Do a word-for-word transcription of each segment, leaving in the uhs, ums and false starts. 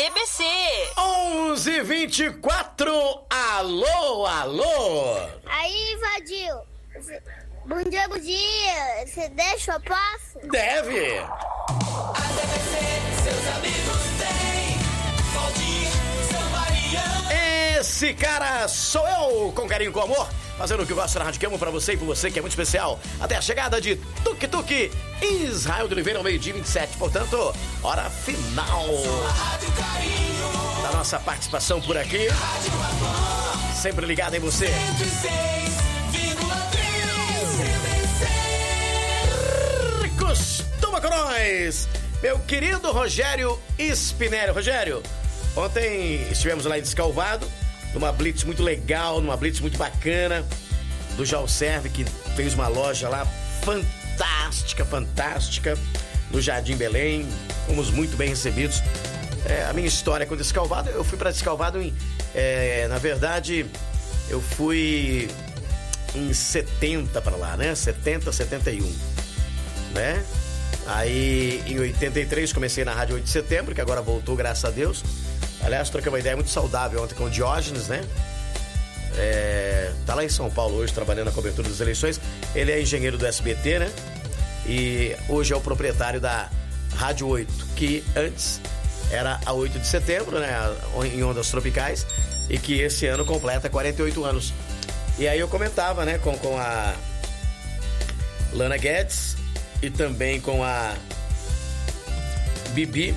B C. onze e vinte e quatro, alô, alô. Aí, Vadil, bom dia, bom dia, você deixa eu passo? Deve. A D B C, seus amigos têm, Valdir, São Maria. Esse cara sou eu, com carinho, com amor, fazendo o que gosto na Rádio que amo pra você e por você, que é muito especial. Até a chegada de Tuk Tuk, Israel de Oliveira, ao meio-dia vinte e sete. Portanto, hora final da nossa participação por aqui. Sempre ligado em você. Costuma com nós, meu querido Rogério Spinelli. Rogério, ontem estivemos lá em Descalvado, numa blitz muito legal, numa blitz muito bacana, do Jalserve, que fez uma loja lá fantástica, fantástica, no Jardim Belém. Fomos muito bem recebidos. É, a minha história com Descalvado, eu fui para Descalvado em, é, na verdade, eu fui em setenta para lá, né? setenta, setenta e um, né? Aí em oitenta e três comecei na Rádio oito de Setembro, que agora voltou, graças a Deus. Aliás, troquei uma ideia muito saudável ontem com o Diógenes, né? É, tá lá em São Paulo hoje, trabalhando na cobertura das eleições. Ele é engenheiro do S B T, né? E hoje é o proprietário da Rádio oito, que antes era a oito de Setembro, né? Em ondas tropicais, e que esse ano completa quarenta e oito anos. E aí eu comentava, né? Com, com a Lana Guedes e também com a Bibi,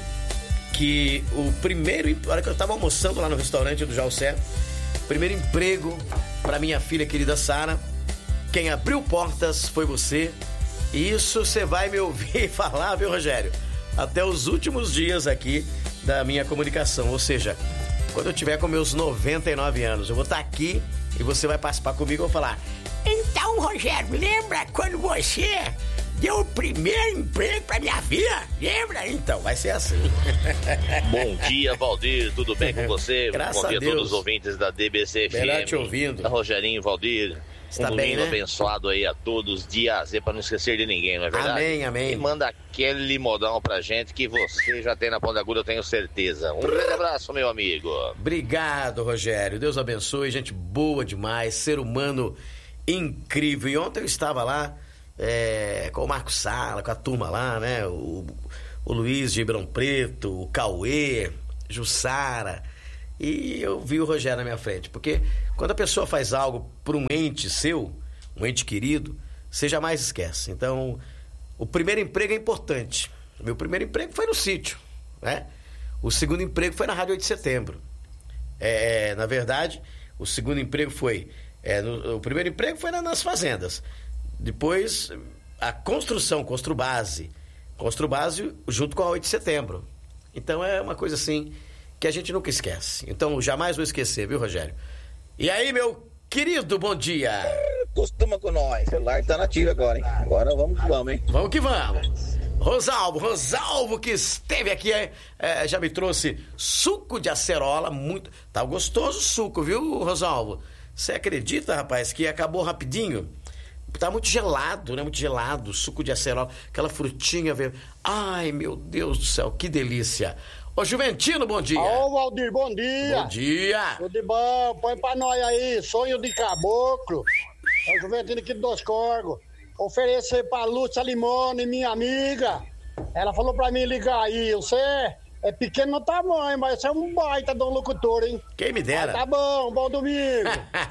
que o primeiro, a hora que eu tava almoçando lá no restaurante do Jalcé, primeiro emprego pra minha filha querida Sara, quem abriu portas foi você. E isso você vai me ouvir falar, viu, Rogério? Até os últimos dias aqui da minha comunicação. Ou seja, quando eu tiver com meus noventa e nove anos, eu vou estar aqui e você vai participar comigo e eu vou falar: então, Rogério, lembra quando você deu o primeiro emprego pra minha filha? Lembra? Então, vai ser assim. Bom dia, Valdir, tudo bem com você? Graças Bom dia a Deus. a todos os ouvintes da D B C F M. Melhor te ouvindo. Da Rogerinho, Valdir. Está um bem, domingo né? abençoado aí a todos, dia A Z, pra não esquecer de ninguém, não é verdade? Amém, amém. E manda aquele modão pra gente que você já tem na ponta da agulha, eu tenho certeza. Um grande abraço, meu amigo. Obrigado, Rogério. Deus abençoe, gente boa demais, ser humano incrível. E ontem eu estava lá é, com o Marco Sala, com a turma lá, né? O, o Luiz de Ribeirão Preto, o Cauê, Jussara. E eu vi o Rogério na minha frente, porque quando a pessoa faz algo por um ente seu, um ente querido, você jamais esquece. Então, o primeiro emprego é importante. O meu primeiro emprego foi no sítio, né? O segundo emprego foi na Rádio oito de Setembro. É, na verdade, o segundo emprego foi... É, no, o primeiro emprego foi na, nas fazendas. Depois, a construção, Construbase. Construbase junto com a oito de Setembro. Então, é uma coisa assim que a gente nunca esquece. Então, jamais vou esquecer, viu, Rogério? E aí, meu querido, bom dia. Costuma com nós. O celular tá na tira agora, hein? Agora vamos que vamos, hein? Vamos que vamos. Rosalvo, Rosalvo que esteve aqui, é, é, já me trouxe suco de acerola, muito... Tá gostoso o suco, viu, Rosalvo? Você acredita, rapaz, que acabou rapidinho? Tá muito gelado, né? Muito gelado, suco de acerola, aquela frutinha verde. Ai, meu Deus do céu, que delícia. Ô, Juventino, bom dia. Ô, Valdir, bom dia. Bom dia. Tudo de bom, põe pra nós aí, sonho de caboclo. É o Juventino aqui do Dos Corgos. Oferecer pra Lúcia Limone, minha amiga. Ela falou pra mim ligar aí. Você é pequeno no tamanho, mas você é um baita de um locutor, hein? Quem me dera. Ah, tá bom, bom domingo.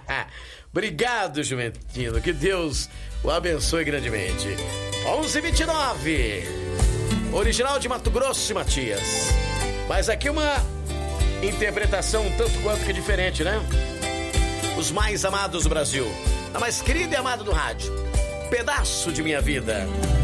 Obrigado, Juventino. Que Deus o abençoe grandemente. onze e vinte e nove. Original de Mato Grosso e Matias. Mas aqui uma interpretação um tanto quanto que diferente, né? Os mais amados do Brasil. A mais querida e amada do rádio. Pedaço de minha vida.